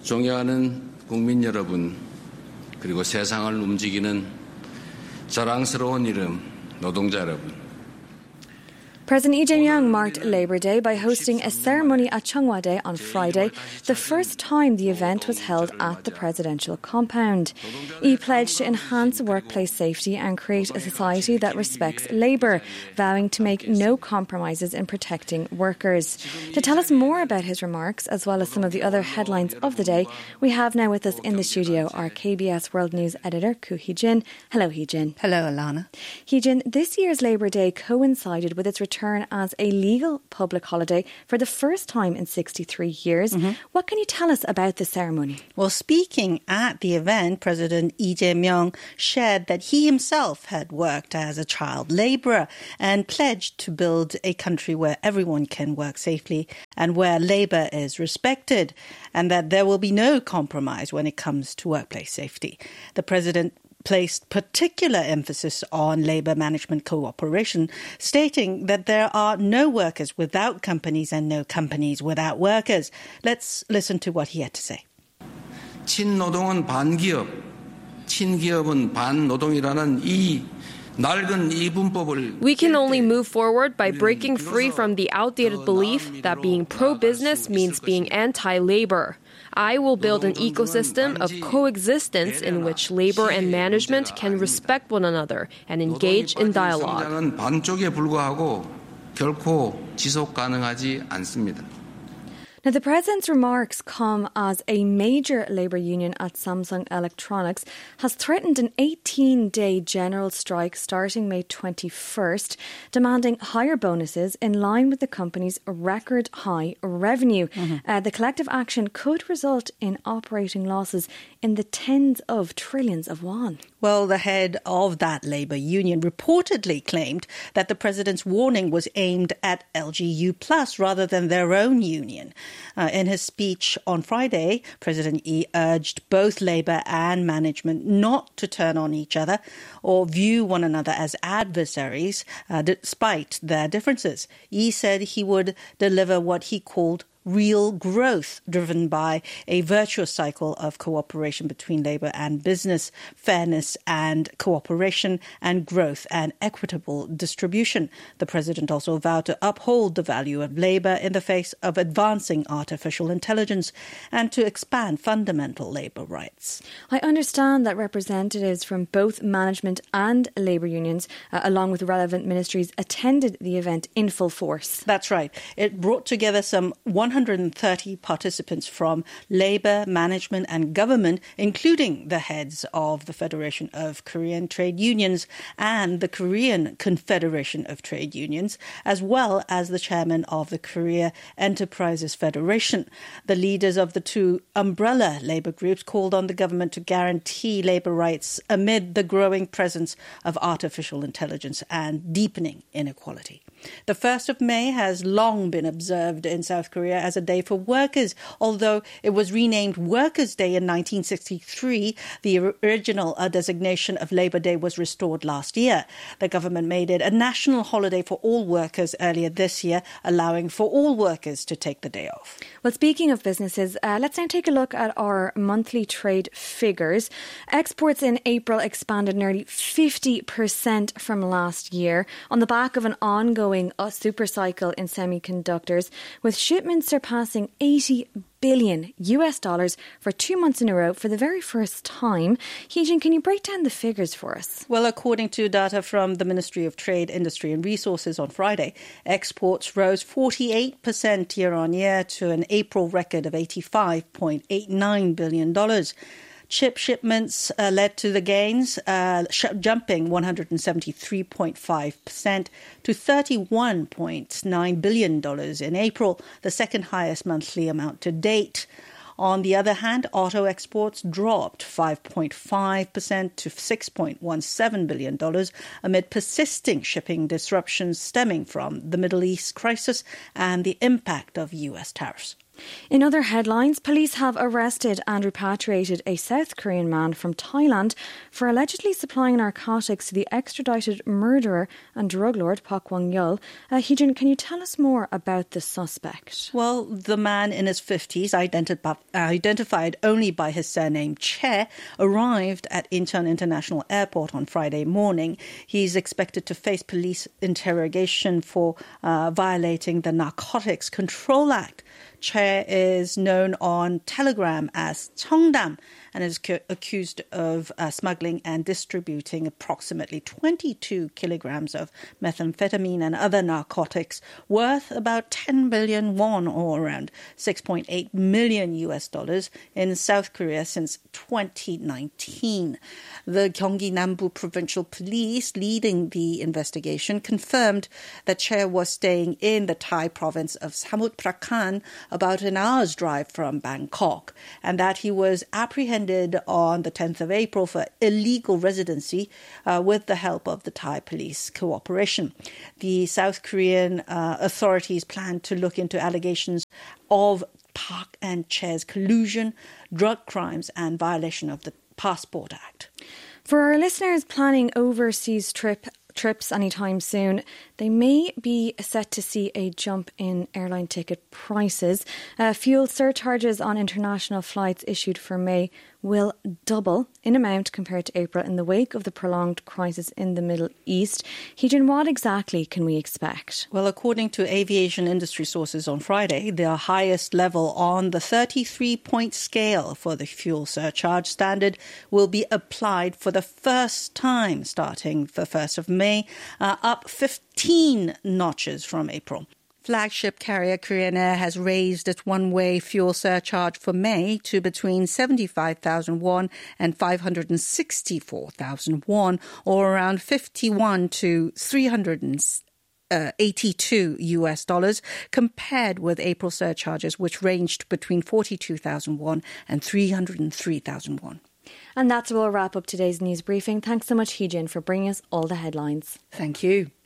존경하는 국민 여러분, 그리고 세상을 움직이는 자랑스러운 이름 노동자 여러분. President Lee Jae-myung marked Labour Day by hosting a ceremony at Cheongwa-dae on Friday, the first time the event was held at the presidential compound. He pledged to enhance workplace safety and create a society that respects labour, vowing to make no compromises in protecting workers. To tell us more about his remarks, as well as some of the other headlines of the day, we have now with us in the studio our KBS World News editor, Koo Hee-jin. Hello, Hee-jin. Hello, Alana. Hee-jin, this year's Labour Day coincided with its return as a legal public holiday for the first time in 63 years. Mm-hmm. What can you tell us about the ceremony? Well, speaking at the event, President Lee Jae-myung shared that he himself had worked as a child labourer and pledged to build a country where everyone can work safely and where labour is respected, and that there will be no compromise when it comes to workplace safety. The president placed particular emphasis on labour management cooperation, stating that there are no workers without companies and no companies without workers. Let's listen to what he had to say. 친노동은 반기업, 친기업은 반노동이라는 이 낡은 이분법을 We can only move forward by breaking free from the outdated belief that being pro-business means being anti-labor. I will build an ecosystem of coexistence in which labor and management can respect one another and engage in dialogue. 반쪽에 불과하고 결코 지속 가능하지 않습니다. Now, the President's remarks come as a major labour union at Samsung Electronics has threatened an 18-day general strike starting May 21st, demanding higher bonuses in line with the company's record high revenue. Mm-hmm. The collective action could result in operating losses in the tens of trillions of won. Well, the head of that labour union reportedly claimed that the president's warning was aimed at LGU Plus rather than their own union. In his speech on Friday, President Lee urged both labour and management not to turn on each other or view one another as adversaries, despite their differences. Lee said he would deliver what he called real growth driven by a virtuous cycle of cooperation between labour and business, fairness and cooperation, and growth and equitable distribution. The president also vowed to uphold the value of labour in the face of advancing artificial intelligence and to expand fundamental labour rights. I understand that representatives from both management and labour unions, along with relevant ministries, attended the event in full force. That's right. It brought together some 130 participants from labour, management and government, including the heads of the Federation of Korean Trade Unions and the Korean Confederation of Trade Unions, as well as the chairman of the Korea Enterprises Federation. The leaders of the two umbrella labour groups called on the government to guarantee labour rights amid the growing presence of artificial intelligence and deepening inequality. The 1st of May has long been observed in South Korea as a day for workers. Although it was renamed Workers' Day in 1963, the original designation of Labour Day was restored last year. The government made it a national holiday for all workers earlier this year, allowing for all workers to take the day off. Well, speaking of businesses, let's now take a look at our monthly trade figures. Exports in April expanded nearly 50% from last year on the back of an ongoing super cycle in semiconductors, with shipments surpassing $80 billion for 2 months in a row for the very first time. Hee-jin, can you break down the figures for us? Well, according to data from the Ministry of Trade, Industry and Resources on Friday, exports rose 48% year on year to an April record of $85.89 billion. Chip shipments led to the gains, jumping 173.5% to $31.9 billion in April, the second highest monthly amount to date. On the other hand, auto exports dropped 5.5% to $6.17 billion amid persisting shipping disruptions stemming from the Middle East crisis and the impact of U.S. tariffs. In other headlines, police have arrested and repatriated a South Korean man from Thailand for allegedly supplying narcotics to the extradited murderer and drug lord Park Kwang-yeol. Hee-jin, can you tell us more about the suspect? Well, the man in his 50s, identified only by his surname Che, arrived at Incheon International Airport on Friday morning. He's expected to face police interrogation for violating the Narcotics Control Act. Che is known on Telegram as Cheongdam and is accused of smuggling and distributing approximately 22 kilograms of methamphetamine and other narcotics worth about 10 billion won, or around $6.8 million in South Korea since 2019. The Gyeonggi Nambu Provincial Police leading the investigation confirmed that Che was staying in the Thai province of Samut Prakan, about an hour's drive from Bangkok, and that he was apprehended on the 10th of April for illegal residency with the help of the Thai police cooperation. The South Korean authorities plan to look into allegations of Park and Che's collusion, drug crimes and violation of the Passport Act. For our listeners planning overseas trips anytime soon, they may be set to see a jump in airline ticket prices. Fuel surcharges on international flights issued for May will double in amount compared to April in the wake of the prolonged crisis in the Middle East. Hee-jin, what exactly can we expect? Well, according to aviation industry sources on Friday, the highest level on the 33-point scale for the fuel surcharge standard will be applied for the first time starting the 1st of May, up 15 notches from April. Flagship carrier Korean Air has raised its one-way fuel surcharge for May to between 75,000 won and 564,000 won, or around 51 to 382 US dollars, compared with April surcharges, which ranged between 42,000 won and 303,000 won. And that's where we'll wrap up today's news briefing. Thanks so much, Hee-jin, for bringing us all the headlines. Thank you.